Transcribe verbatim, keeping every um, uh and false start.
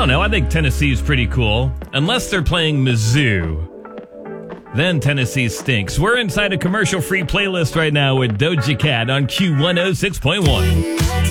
don't know. I think Tennessee's pretty cool. Unless they're playing Mizzou. Then Tennessee stinks. We're inside a commercial-free playlist right now with Doja Cat on Q one oh six point one.